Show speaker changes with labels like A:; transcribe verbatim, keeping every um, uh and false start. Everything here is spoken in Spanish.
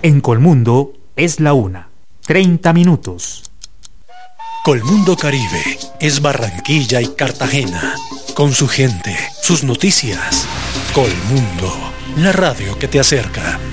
A: En Colmundo es la una, treinta minutos.
B: Colmundo Caribe es Barranquilla y Cartagena, con su gente, sus noticias. Colmundo, la radio que te acerca.